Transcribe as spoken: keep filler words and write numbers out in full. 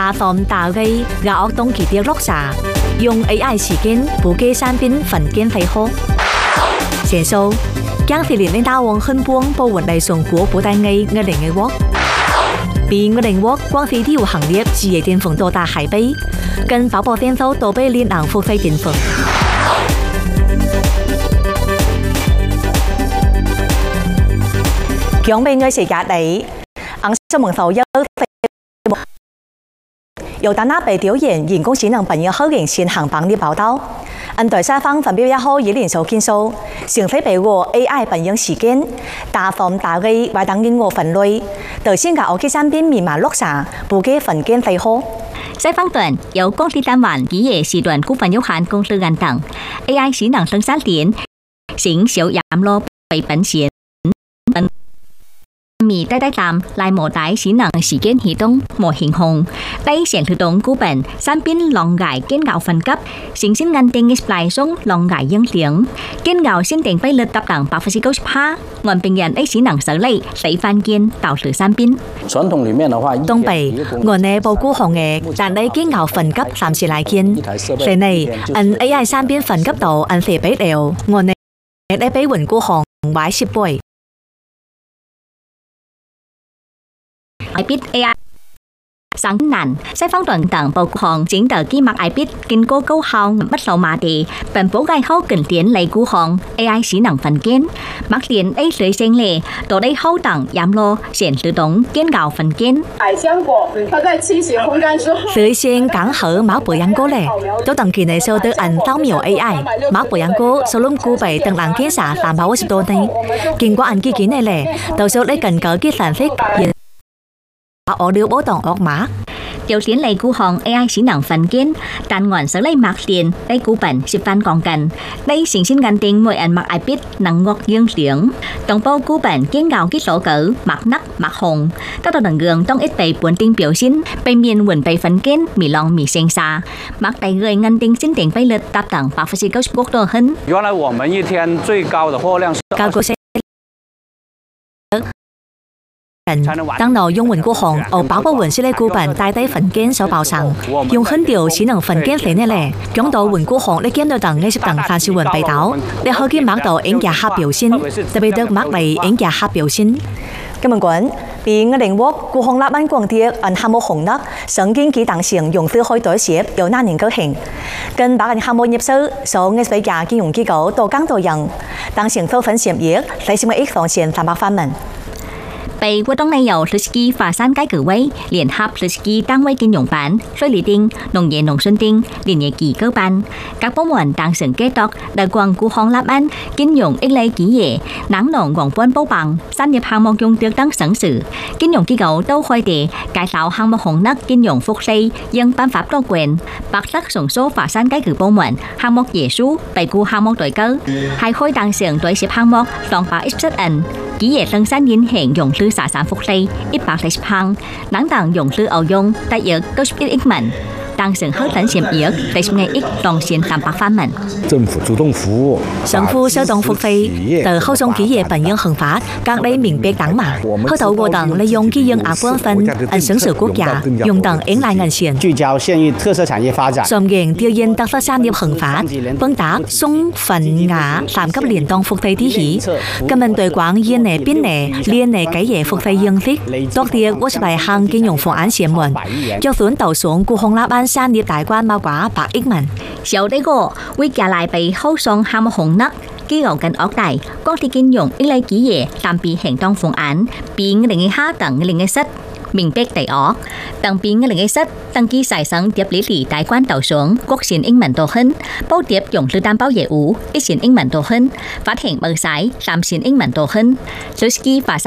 大方大威雅惡東奇啲落沙，用 A I 時間不計善變分間配合。先說，江菲林的大王很幫保護嚟中國不但嘅嘅另嘅鑊，比嘅另鑊光飛啲有行列自嘅巔峰到達海北，跟寶寶電手都被連昂付費巔峰。強美嘅世界裏，昂新聞頭有由丹那被表演人工智能扮演好型先行榜的報道。按台沙方發表一號以連數見數，成非被我 A I 扮演時間，大方大威為等緊我分類，頭先嘅我嘅身邊密碼落沙，不計分間配合。 西方段由光鐵單環企業時段股份有限公司等等 A I 智能生產鏈，行小giảm lô為本錢。มีได้ได้ตามลายโมได้สีหนังสีเกนหีตงโมหิงหงได้เสียงถือตรงกู้เป็นสันปิ้นลองไก่เกนเก่าฟันกับสิ่งสิ้นกันเต็งปลายส่งลองไก่ยังเสียงเกนเก่าสิ้นเต็งไปเลือดตับต่างปากฟิสิกส์ผ้างอนเป็นยันได้สีหนังเสือเลยใส่ฟันเกนเต่าหรือสันปิ้น東北我呢報估行嘅，但係堅牛分級暫時嚟見，所以按 A I 三邊分級度按四比六，我呢ได้俾換估行買十倍。 ไอพิษ A I สังนัน西方等等報行整特機麥 I P 經過高效不受馬地，本補計好近點嚟估行 A I 智能分間，麥連 A 水聲咧，到底好等giảm lô顯自動建構分間。 百香果，它在清洗烘乾之後， 水聲剛好冇培養過咧，都等見你收得按掃描 A I，冇培養過，收攏估備等人檢查三百五十多呢，經過按機件嘅咧，到時候你近個機sản xuất。我了保當惡馬， điều tiến嚟估行 A I 智能分間，但按sở lấy mặc tiền đây cú bản十番講緊，đây sinh sinh gần定mỗi anh mặc I P năng ngọc dương tiếng, tổng bao cú bản kiến gạo kích số cỡ mặc nắc mặc hồng, các tàu đằng gươngต้องít bay buồn tình biểu diễn, bay miền buồn bay phân kiến, mì lòng mì sen xa, mặc đại người ngân tình xin tiền bay lượt tập tặng bạc phi câu quốc đồ hơn. 原来我们一天最高的货量是高過當內用換股行，而寶寶換是咧股本帶低分間所爆上，用很條只能分間嚟呢咧，講到換股行，你見到等你是等凡是換被倒，你可以買到影價客表現，特別得買嚟影價客表現。今日講，比我領獲股行立班廣啲按項目紅得，曾經幾當成用戶開代寫有哪年高興，跟把按項目入手，所嘅水價金融機構多講多人，當成收分險業，嚟成為一方線三百萬蚊。 被活動內有律師華山街cử委聯合律師單位金融班、水利丁、農業農村丁、連業機構班，các bộ môn đang sừng kết tóc đại quan của hòn lập an金融ích lợi kỹ nghệ nắng nồng quảng vốn bảo bằng sản nghiệp hàng mục dùng được đăng sẵn sự金融機構都開地cải tạo hàng mục hồng nắc金融phục xây dân ban pháp độc quyền bạc sắc sủng số華山街cử bộ môn hàng mục dễ sú bảy cụ hàng mục đổi cơ hai khối đang sừng đổi xếp hàng mục toàn bà ít rất ẩn kỹ nghệ tân sản nhân hiện dùng tư xã sản phục xây ít bạc lấy hàng nắng tặng dùng tư ẩu dùng tại yếu có ít ít mạnh tăng sừng hơi tận xiêm yếu tại ngày ít toàn xiên tam bạc phan mạnh 政府主動服務政府收動付費từ後送企業本應行法các đây明白等嘛開頭過等利用基因亞軍分按省市國家用等迎來銀線聚焦縣域特色產業發展上型調研特色產業行法幫達松份雅三級聯動付費啲起今日對廣煙呢邊呢連呢幾嘢付費形式多啲我是嚟行金融方案線門就算投送顧紅立安產業大關冇quả百億蚊小呢個會加來被後送項目紅能機構近惡大光鐵金融ích lợi kỹ nghệ tạm bị hành động phương án bị người零hai等người零sáu明白đại óc tầng bị người零sáu đăng ký sản sinh tiếp lý lý đại quan đầu xuống quốc xin英文多hơn bao tiếp dùng tư đảm bảo業務ít xin英文多hơn phát hiện bờ sải làm xin英文多hơn，所以發